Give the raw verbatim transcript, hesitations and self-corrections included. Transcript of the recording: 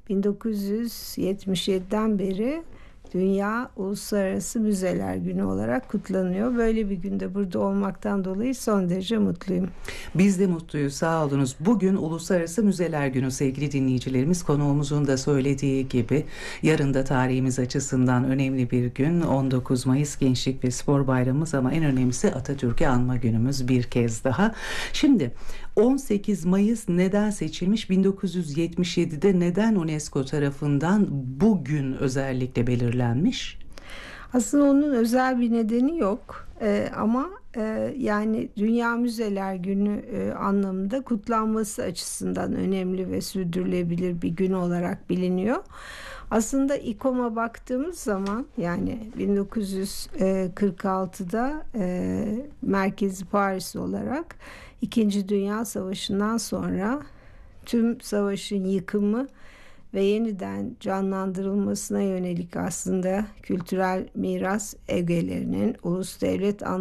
bin dokuz yüz yetmiş yediden beri Dünya Uluslararası Müzeler Günü olarak kutlanıyor. Böyle bir günde burada olmaktan dolayı son derece mutluyum. Biz de mutluyuz, sağ olunuz. Bugün Uluslararası Müzeler Günü sevgili dinleyicilerimiz. Konuğumuzun da söylediği gibi yarın da tarihimiz açısından önemli bir gün. on dokuz Mayıs Gençlik ve Spor Bayramımız ama en önemlisi Atatürk'ü anma günümüz bir kez daha. Şimdi on sekiz Mayıs neden seçilmiş? bin dokuz yüz yetmiş yedide neden UNESCO tarafından bugün özellikle belirlenmiş? Aslında onun özel bir nedeni yok ee, ama e, yani Dünya Müzeler Günü e, anlamında kutlanması açısından önemli ve sürdürülebilir bir gün olarak biliniyor. Aslında İKOM'a baktığımız zaman yani bin dokuz yüz kırk altıda e, merkezi Paris olarak İkinci Dünya Savaşı'ndan sonra tüm savaşın yıkımı ve yeniden canlandırılmasına yönelik aslında kültürel miras ögelerinin ulus devlet